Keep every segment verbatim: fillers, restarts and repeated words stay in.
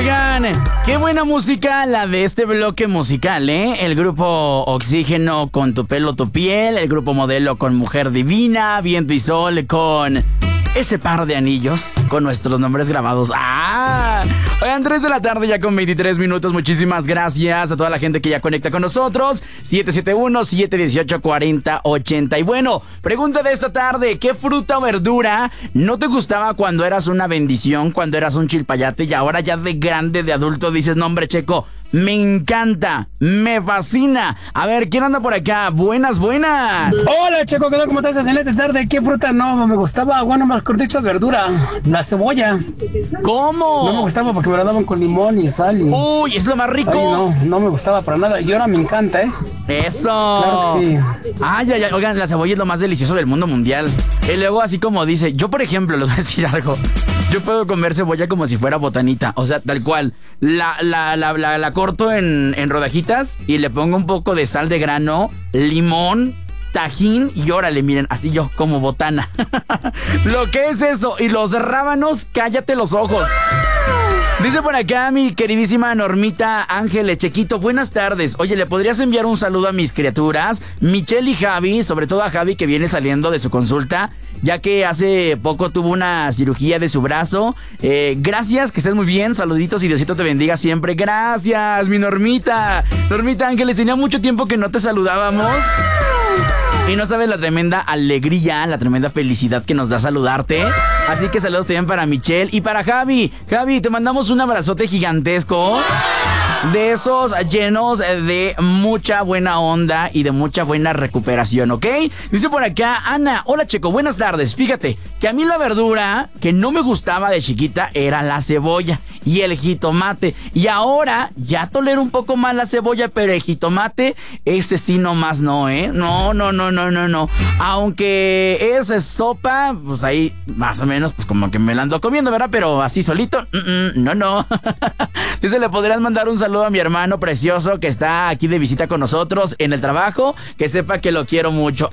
Oigan, qué buena música la de este bloque musical, ¿eh? El grupo Oxígeno con Tu Pelo, Tu Piel, el grupo Modelo con Mujer Divina, Viento y Sol con Ese Par de Anillos, con nuestros nombres grabados. ¡Ah! Oigan, tres de la tarde ya con veintitrés minutos. Muchísimas gracias a toda la gente que ya conecta con nosotros. siete siete uno, siete uno ocho, cuatro cero ocho cero. Y bueno, pregunta de esta tarde: ¿qué fruta o verdura no te gustaba cuando eras una bendición, cuando eras un chilpayate, y ahora ya de grande, de adulto, dices, no hombre, Checo, me encanta, me fascina? A ver, ¿quién anda por acá? Buenas, buenas. Hola, Checo, ¿qué tal? ¿Cómo estás? Excelente tarde. ¿Qué fruta no me gustaba? Bueno, más dicho, verdura. La cebolla. ¿Cómo? No me gustaba porque me la daban con limón y sal. Y... Uy, es lo más rico. Ay, no, no me gustaba para nada. Y ahora me encanta, ¿eh? Eso. Claro que sí. Ay, ay, ay. Oigan, la cebolla es lo más delicioso del mundo mundial. Y luego, así como dice, yo, por ejemplo, les voy a decir algo. Yo puedo comer cebolla como si fuera botanita. O sea, tal cual. La, la, la, la, la corto en, en rodajitas y le pongo un poco de sal de grano, limón, tajín y órale, miren, así yo como botana. Lo que es eso. Y los rábanos, cállate los ojos. Dice por acá mi queridísima Normita Ángeles Chequito, buenas tardes. Oye, ¿le podrías enviar un saludo a mis criaturas? Michelle y Javi, sobre todo a Javi, que viene saliendo de su consulta, ya que hace poco tuvo una cirugía de su brazo. Eh, gracias, que estés muy bien. Saluditos y Diosito te bendiga siempre. Gracias, mi Normita. Normita Ángeles, tenía mucho tiempo que no te saludábamos. Y no sabes la tremenda alegría, la tremenda felicidad que nos da saludarte. Así que saludos también para Michelle y para Javi. Javi, te mandamos un abrazote gigantesco. De esos llenos de mucha buena onda y de mucha buena recuperación, ¿ok? Dice por acá Ana, hola Checo, buenas tardes. Fíjate que a mí la verdura que no me gustaba de chiquita era la cebolla y el jitomate. Y ahora ya tolero un poco más la cebolla, pero el jitomate, este sí nomás no, ¿eh? No, no, no, no, no, no. Aunque es sopa, pues ahí más o menos, pues como que me la ando comiendo, ¿verdad? Pero así solito, mm-mm, no, no. Dice, ¿le podrías mandar un saludo a mi hermano precioso que está aquí de visita con nosotros en el trabajo? Que sepa que lo quiero mucho.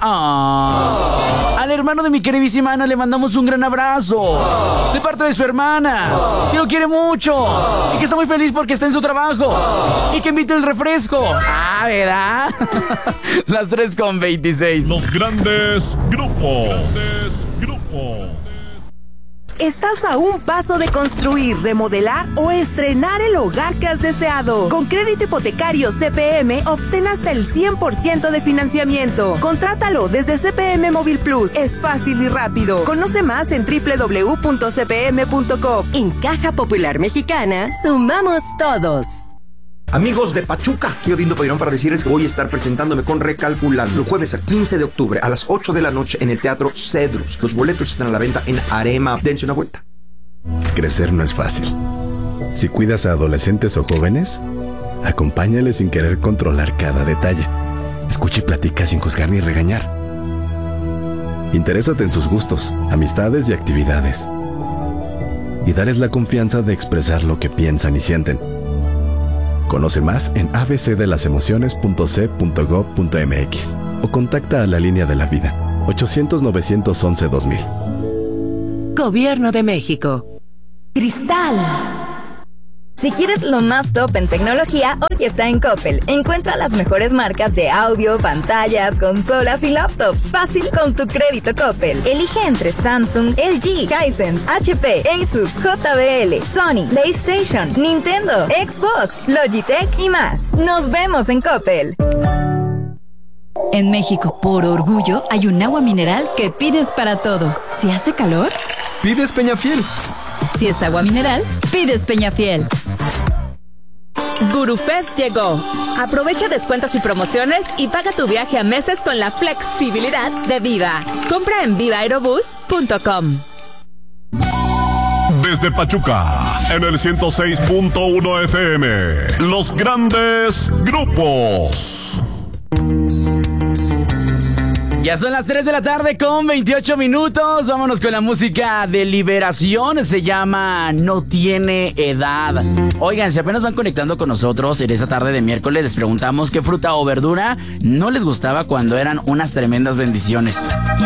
Oh. Al hermano de mi queridísima Ana le mandamos un gran abrazo. Oh. De parte de su hermana. Oh. Que lo quiere mucho. Oh. Y que está muy feliz porque está en su trabajo. Oh. Y que invite el refresco. Ah, ¿verdad? Las tres con veintiséis. Los grandes grupos. Grandes grupos. Estás a un paso de construir, remodelar o estrenar el hogar que has deseado. Con crédito hipotecario C P M, obtén hasta el cien por ciento de financiamiento. Contrátalo desde C P M Móvil Plus. Es fácil y rápido. Conoce más en doble u doble u doble u punto c p m punto com. En Caja Popular Mexicana, sumamos todos. Amigos de Pachuca, aquí Odindo Peirón para decirles que voy a estar presentándome con Recalculando el jueves a quince de octubre a las ocho de la noche en el Teatro Cedrus. Los boletos están a la venta en Arema. Dense una vuelta. Crecer no es fácil. Si cuidas a adolescentes o jóvenes, acompáñales sin querer controlar cada detalle. Escucha y platica sin juzgar ni regañar. Interésate en sus gustos, amistades y actividades. Y dales la confianza de expresar lo que piensan y sienten. Conoce más en a b c de las emociones punto c punto gob punto m x o contacta a la línea de la vida ochocientos, novecientos once, dos mil. Gobierno de México. Cristal. Si quieres lo más top en tecnología, hoy está en Coppel. Encuentra las mejores marcas de audio, pantallas, consolas y laptops. Fácil con tu crédito Coppel. Elige entre Samsung, L G, Hisense, H P, Asus, J B L, Sony, PlayStation, Nintendo, Xbox, Logitech y más. Nos vemos en Coppel. En México, por orgullo, hay un agua mineral que pides para todo. Si hace calor, pides Peñafiel. Si es agua mineral, pides Peñafiel. GuruFest llegó. Aprovecha descuentos y promociones y paga tu viaje a meses con la flexibilidad de Viva. Compra en viva aerobús punto com. Desde Pachuca, en el ciento seis punto uno F M, los grandes grupos. Ya son las tres de la tarde con veintiocho minutos. Vámonos con la música de Liberación. Se llama No Tiene Edad. Oigan, si apenas van conectando con nosotros en esa tarde de miércoles, les preguntamos qué fruta o verdura no les gustaba cuando eran unas tremendas bendiciones.